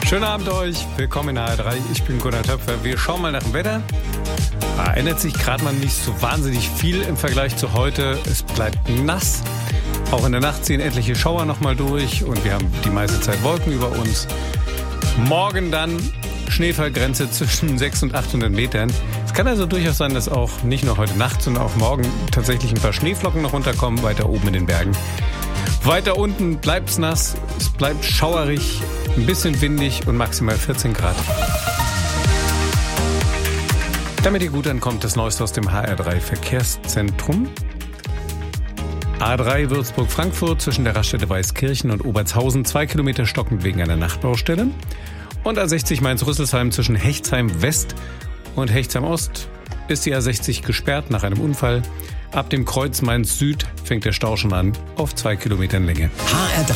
Schönen Abend euch, willkommen in HR3, ich bin Gunnar Töpfer. Wir schauen mal nach dem Wetter. Ändert sich gerade mal nicht so wahnsinnig viel im Vergleich zu heute. Es bleibt nass. Auch in der Nacht ziehen etliche Schauer nochmal durch und wir haben die meiste Zeit Wolken über uns. Morgen dann Schneefallgrenze zwischen 600 und 800 Metern. Es kann also durchaus sein, dass auch nicht nur heute Nacht, sondern auch morgen tatsächlich ein paar Schneeflocken noch runterkommen, weiter oben in den Bergen. Weiter unten bleibt es nass, es bleibt schauerig, ein bisschen windig und maximal 14 Grad. Damit ihr gut ankommt, das Neueste aus dem HR3 Verkehrszentrum. A3 Würzburg-Frankfurt zwischen der Raststätte Weißkirchen und Obertshausen 2 Kilometer stockend wegen einer Nachtbaustelle. Und A60 Mainz-Rüsselsheim zwischen Hechtsheim West und Hechtsheim Ost ist die A60 gesperrt nach einem Unfall. Ab dem Kreuz Mainz Süd fängt der Stau schon an auf 2 Kilometern Länge. HR3